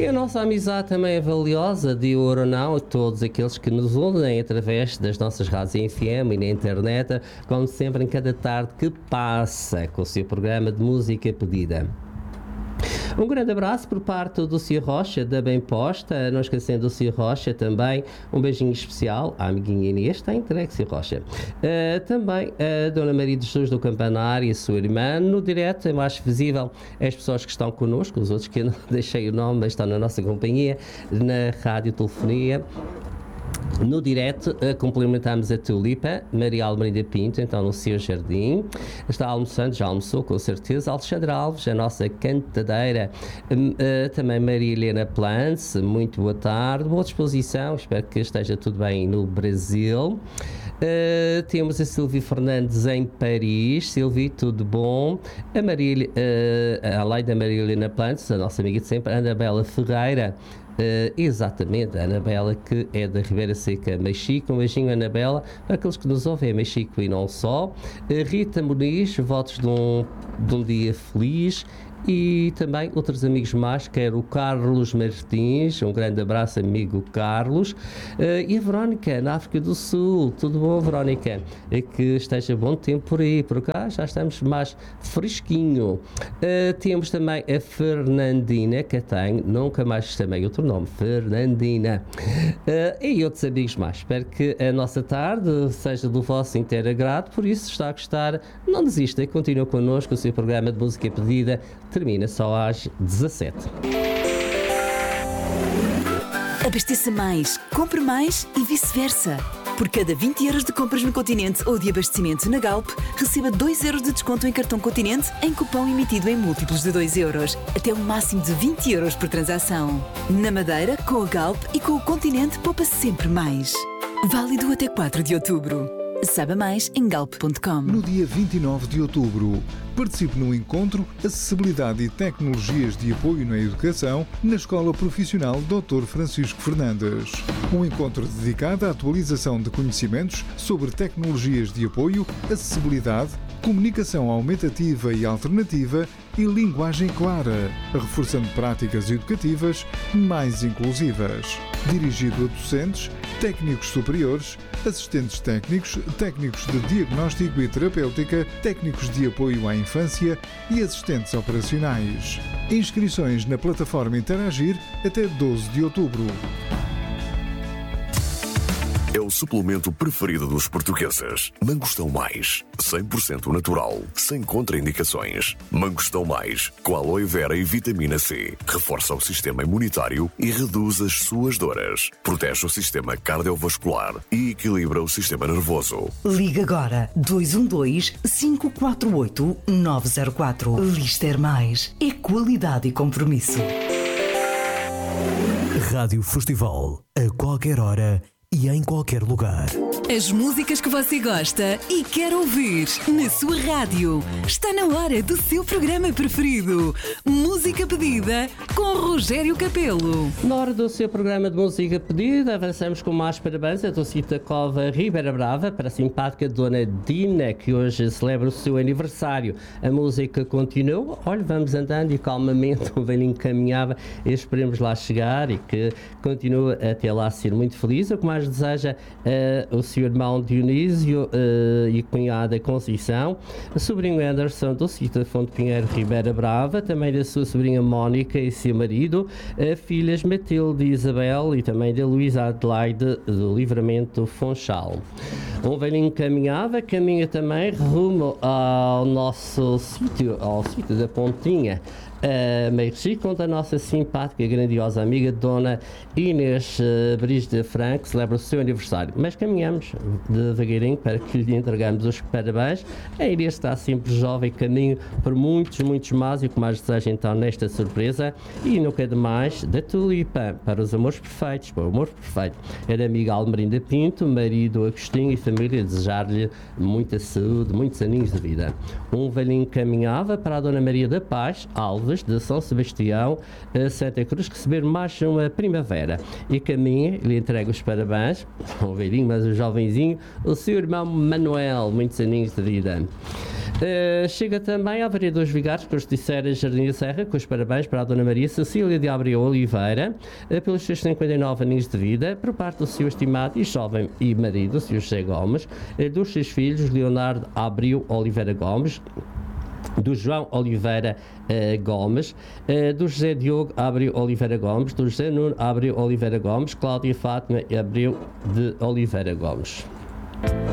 a nossa amizade também é valiosa, de ouro ou não, a todos aqueles que nos unem através das nossas rádios FM e na internet, como sempre em cada tarde que passa com o seu programa de música pedida. Um grande abraço por parte do Cia Rocha, da Bem Posta, não esquecendo do Cia Rocha também, um beijinho especial à amiguinha Inês, está entregue, Cia Rocha. Também a Dona Maria de Jesus do Campanário e a sua irmã, no direto é mais visível as pessoas que estão connosco, os outros que eu não deixei o nome, mas estão na nossa companhia, na radiotelefonia. No direto, cumprimentamos a Tulipa, Maria Almeida Pinto, então no seu jardim. Está almoçando, já almoçou com certeza. Alexandra Alves, a nossa cantadeira. Também Maria Helena Plantz, muito boa tarde. Boa disposição, espero que esteja tudo bem no Brasil. Temos a Silvia Fernandes em Paris. Silvia, tudo bom? Além da Maria Helena Plantz, a nossa amiga de sempre, Anabela Ferreira. Exatamente, a Anabela, que é da Ribeira Seca, Mexico. Um beijinho, Anabela, para aqueles que nos ouvem, é Mexico e não só. Rita Muniz, votos de um dia feliz. E também outros amigos mais, quer o Carlos Martins, um grande abraço, amigo Carlos, e a Verónica, na África do Sul. Tudo bom, Verónica? É que esteja bom tempo por aí, por cá já estamos mais fresquinho. Temos também a Fernandina, que tem, nunca mais também outro nome, Fernandina, e outros amigos mais. Espero que a nossa tarde seja do vosso inteiro agrado, por isso, se está a gostar, não desista, continua connosco, o seu programa de música pedida termina só às 17. Abasteça mais, compre mais e vice-versa. Por cada 20 euros de compras no Continente ou de abastecimento na Galp, receba 2 euros de desconto em cartão Continente em cupom emitido em múltiplos de 2 euros, até um máximo de 20 euros por transação. Na Madeira, com a Galp e com o Continente, poupa sempre mais. Válido até 4 de outubro. Saiba mais em galp.com. No dia 29 de outubro, participe no encontro Acessibilidade e Tecnologias de Apoio na Educação na Escola Profissional Dr. Francisco Fernandes. Um encontro dedicado à atualização de conhecimentos sobre tecnologias de apoio, acessibilidade, comunicação aumentativa e alternativa e linguagem clara, reforçando práticas educativas mais inclusivas. Dirigido a docentes, técnicos superiores, assistentes técnicos, técnicos de diagnóstico e terapêutica, técnicos de apoio à infância e assistentes operacionais. Inscrições na plataforma Interagir até 12 de outubro. É o suplemento preferido dos portugueses. Mangostão Mais, 100% natural, sem contraindicações. Mangostão Mais, com aloe vera e vitamina C. Reforça o sistema imunitário e reduz as suas dores. Protege o sistema cardiovascular e equilibra o sistema nervoso. Liga agora 212-548-904. Lister Mais. É qualidade e compromisso. Rádio Festival. A qualquer hora e em qualquer lugar. As músicas que você gosta e quer ouvir na sua rádio. Está na hora do seu programa preferido. Música Pedida com Rogério Capelo. Na hora do seu programa de música pedida, avançamos com mais parabéns a Docita Cova Ribeira Brava para a simpática Dona Dina, que hoje celebra o seu aniversário. A música continua. Olha, vamos andando e calmamente o velhinho caminhava e esperemos lá chegar e que continue até lá a ser muito feliz. O que mais deseja o seu irmão Dionísio e cunhada Conceição, o sobrinho Anderson Docita Fonte Pinheiro Ribeira Brava, também da sua sobrinha Mónica e seu marido, filhas Matilde e Isabel e também da Luísa Adelaide do Livramento Funchal. Um velhinho caminha também rumo ao nosso sítio, ao sítio da Pontinha. Merci, conta a nossa simpática e grandiosa amiga Dona Inês Brígida Franco, que celebra o seu aniversário. Mas caminhamos devagarinho para que lhe entregamos os parabéns. A Inês está sempre jovem, caminho por muitos mais, e o que mais deseja então nesta surpresa. E nunca demais da Tulipa para os amores perfeitos, para o amor perfeito. É da amiga Almerinda Pinto, marido Agostinho e família, desejar-lhe muita saúde, muitos aninhos de vida. Um velhinho caminhava para a Dona Maria da Paz Alves, de São Sebastião, Santa Cruz, receber mais uma primavera. E caminha, lhe entrega os parabéns, um velhinho, mas um jovenzinho, o seu irmão Manuel, muitos aninhos de vida. Chega também a vereadores Vigares, Corticeira Jardim da Serra, com os parabéns para a Dona Maria Cecília de Abreu Oliveira, pelos seus 59 anos de vida, por parte do seu estimado e jovem e marido, o Sr. José Gomes, dos seus filhos, Leonardo Abreu Oliveira Gomes, do João Oliveira Gomes, do José Diogo Abreu Oliveira Gomes, do José Nuno Abreu Oliveira Gomes, Cláudia Fátima Abreu de Oliveira Gomes.